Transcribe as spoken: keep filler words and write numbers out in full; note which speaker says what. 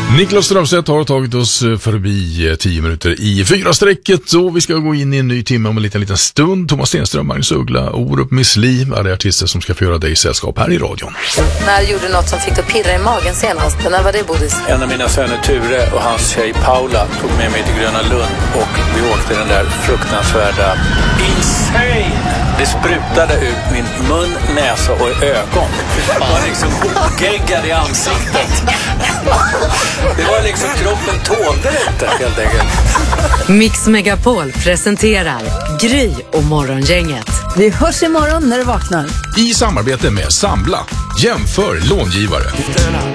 Speaker 1: Niklas Strömstedt har tagit oss förbi tio minuter i fyra strecket och vi ska gå in i en ny timme om en liten, liten stund. Thomas Stenström, Magnus Uggla, Orup, Miss Li är det artister som ska få göra dig i sällskap här i radion.
Speaker 2: När gjorde du något som fick att pirra i magen senast? När var det, Bodis?
Speaker 3: En av mina söner Ture och hans tjej Paula tog med mig till Gröna Lund och vi åkte den där fruktansvärda Insane! Det sprutade ut min mun, näsa och ögon. Det var liksom hopgeggad i ansiktet. Det var liksom kroppen tålde inte helt enkelt.
Speaker 4: Mix Megapol presenterar Gry och Morgongänget.
Speaker 5: Vi hörs imorgon när du vaknar.
Speaker 1: I samarbete med Sambla. Jämför långivare.